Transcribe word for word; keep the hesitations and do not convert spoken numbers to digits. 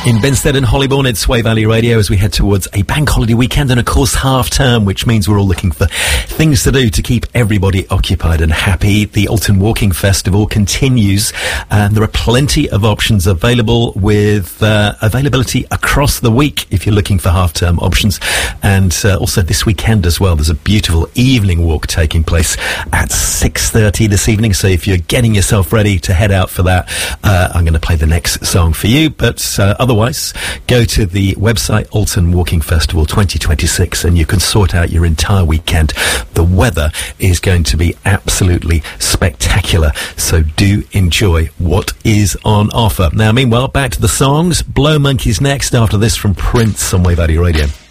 In Benstead and Hollybourne, it's Sway Valley Radio as we head towards a bank holiday weekend and, of course, half term, which means we're all looking for things to do to keep everybody occupied and happy. The Alton Walking Festival continues, and there are plenty of options available with uh, availability across the week if you're looking for half term options. And uh, also this weekend as well, there's a beautiful evening walk taking place at six thirty this evening. So if you're getting yourself ready to head out for that, uh, I'm going to play the next song for you. But uh, otherwise, Otherwise, go to the website Alton Walking Festival twenty twenty-six and you can sort out your entire weekend. The weather is going to be absolutely spectacular, so do enjoy what is on offer. Now, meanwhile, back to the songs. Blow Monkeys next after this from Prince on Wave Valley Radio.